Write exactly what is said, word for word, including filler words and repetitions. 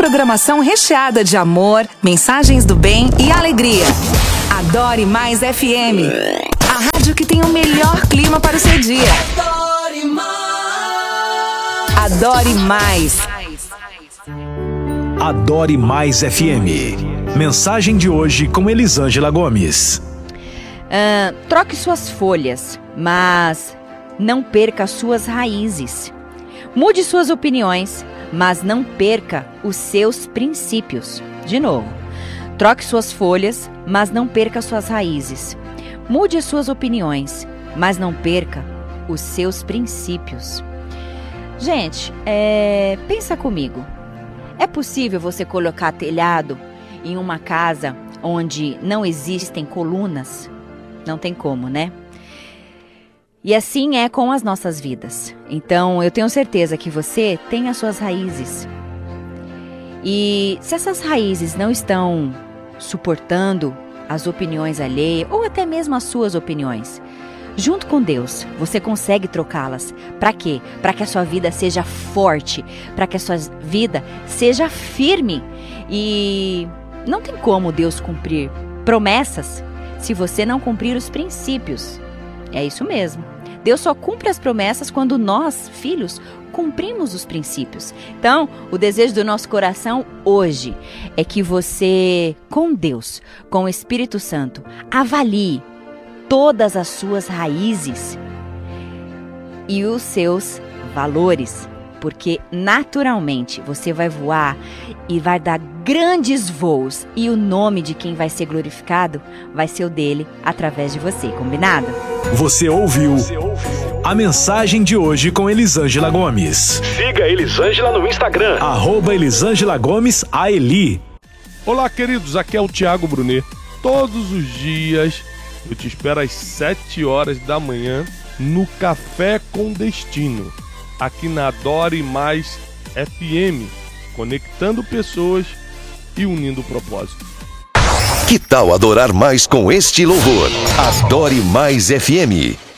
programação recheada de amor, mensagens do bem e alegria. Adore Mais F M, a rádio que tem o melhor clima para o seu dia. Adore Mais. Adore Mais. Adore Mais F M. Mensagem de hoje com Elisângela Gomes. Uh, troque suas folhas, mas não perca suas raízes. Mude suas opiniões, mas não perca os seus princípios. De novo, troque suas folhas, mas não perca suas raízes. Mude suas opiniões, mas não perca os seus princípios. Gente, é... pensa comigo. É possível você colocar telhado em uma casa onde não existem colunas? Não tem como, né? E assim é com as nossas vidas. Então, eu tenho certeza que você tem as suas raízes. E se essas raízes não estão suportando as opiniões alheias, ou até mesmo as suas opiniões, junto com Deus, você consegue trocá-las. Para quê? Para que a sua vida seja forte, para que a sua vida seja firme. E não tem como Deus cumprir promessas se você não cumprir os princípios. É isso mesmo. Deus só cumpre as promessas quando nós, filhos, cumprimos os princípios. Então, o desejo do nosso coração hoje é que você, com Deus, com o Espírito Santo, avalie todas as suas raízes e os seus valores, porque naturalmente você vai voar e vai dar grandes voos, e o nome de quem vai ser glorificado vai ser o dele através de você, combinado? Você ouviu a mensagem de hoje com Elisângela Gomes. Siga Elisângela no Instagram, arroba Elisângela Gomes A Eli. Olá, queridos, aqui é o Thiago Brunet. Todos os dias eu te espero às sete horas da manhã no Café com Destino, aqui na Adore Mais F M, conectando pessoas e unindo o propósito. Que tal adorar mais com este louvor? Adore Mais F M.